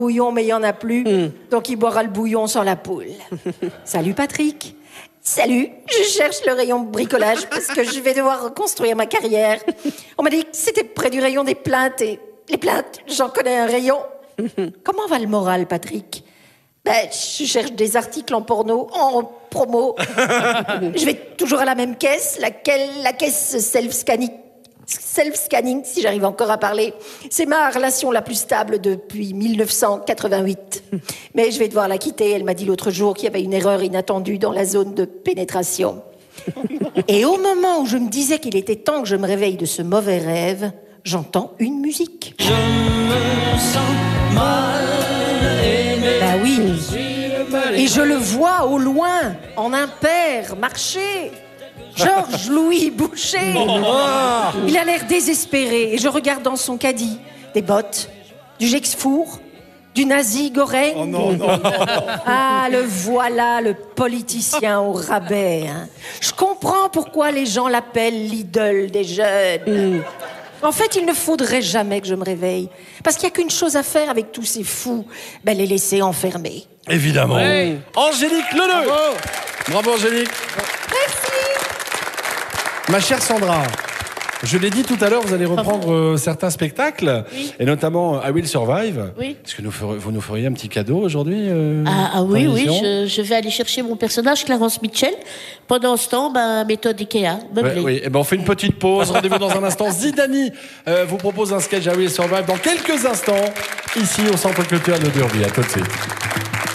bouillon, mais il n'y en a plus. Donc il boira le bouillon sans la poule. Salut Patrick. Salut, je cherche le rayon bricolage parce que je vais devoir reconstruire ma carrière. On m'a dit que c'était près du rayon des plaintes et les plaintes, j'en connais un rayon. Comment va le moral, Patrick? Je cherche des articles en porno, en promo. Je vais toujours à la même caisse, la caisse self-scanning, si j'arrive encore à parler. C'est ma relation la plus stable depuis 1988. Mais je vais devoir la quitter. Elle m'a dit l'autre jour qu'il y avait une erreur inattendue dans la zone de pénétration. Et au moment où je me disais qu'il était temps que je me réveille de ce mauvais rêve, j'entends une musique. Je me sens mal aimé. Bah oui. Et je le vois au loin, en impair, marcher. Georges-Louis Boucher. Il a l'air désespéré et je regarde dans son caddie des bottes, du Gexfour, du Nazi Goreng. Oh non. Ah, le voilà, le politicien au rabais. Hein. Je comprends pourquoi les gens l'appellent l'idole des jeunes. En fait, il ne faudrait jamais que je me réveille. Parce qu'il n'y a qu'une chose à faire avec tous ces fous. Les laisser enfermer. Évidemment. Ouais. Angélique Leleu. Bravo Angélique. Merci. Ma chère Sandra, je l'ai dit tout à l'heure, vous allez reprendre certains spectacles, et notamment I Will Survive. Oui. Est-ce que vous nous feriez un petit cadeau aujourd'hui Oui, dans l'émission je vais aller chercher mon personnage, Clarence Mitchell. Pendant ce temps, méthode Ikea, meublé. Oui. On fait une petite pause, rendez-vous dans un instant. Zidani vous propose un sketch I Will Survive dans quelques instants, ici au Centre Culturel de Durby. À tout de suite.